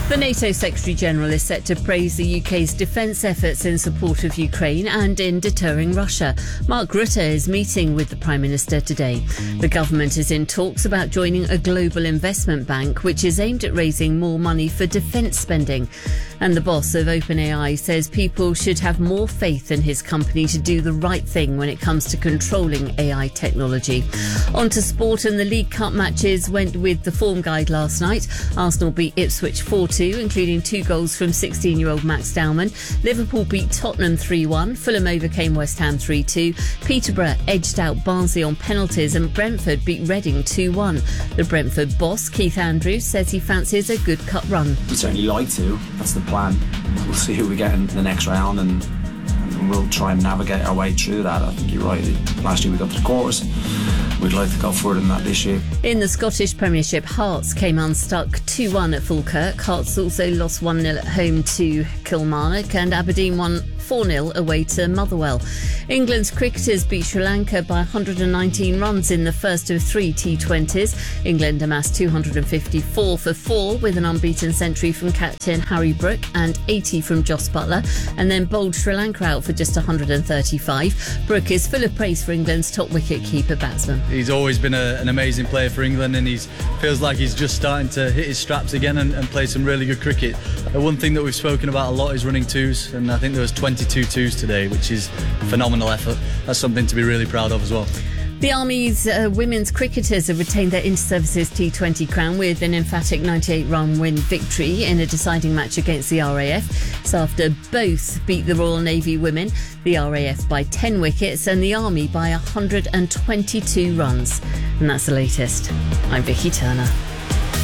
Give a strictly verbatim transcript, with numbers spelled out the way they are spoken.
The NATO Secretary-General is set to praise the U K's defence efforts in support of Ukraine and in deterring Russia. Mark Rutte is meeting with the Prime Minister today. The government is in talks about joining a global investment bank which is aimed at raising more money for defence spending. And the boss of OpenAI says people should have more faith in his company to do the right thing when it comes to controlling A I technology. On to sport, and the League Cup matches went with the form guide last night. Arsenal beat Ipswich four two, including two goals from sixteen-year-old Max Dowman. Liverpool beat Tottenham three one. Fulham overcame West Ham three two. Peterborough edged out Barnsley on penalties, and Brentford beat Reading two one. The Brentford boss, Keith Andrews, says he fancies a good cup run. We'd certainly like to. That's the plan. We'll see who we get in the next round, and, and we'll try and navigate our way through that. I think you're right. Last year we got to the quarters. We'd like to go further than that this year. In the Scottish Premiership, Hearts came unstuck two one at Falkirk. Hearts also lost one nil at home to Kilmarnock, and Aberdeen won four nil away to Motherwell. England's cricketers beat Sri Lanka by one hundred nineteen runs in the first of three T twenties. England amassed two hundred fifty-four for four with an unbeaten century from captain Harry Brook and eighty from Jos Buttler, and then bowled Sri Lanka out for just one hundred thirty-five. Brook is full of praise for England's top wicket-keeper batsman. He's always been a, an amazing player for England, and he feels like he's just starting to hit his straps again and, and play some really good cricket. Uh, one thing that we've spoken about a lot is running twos, and I think there was twenty-two twos today, which is a phenomenal effort. That's something to be really proud of as well. The Army's uh, women's cricketers have retained their Inter-Services T twenty crown with an emphatic ninety-eight run win victory in a deciding match against the R A F. So after both beat the Royal Navy women, the R A F by ten wickets and the Army by one hundred twenty-two runs. And that's the latest. I'm Vicky Turner.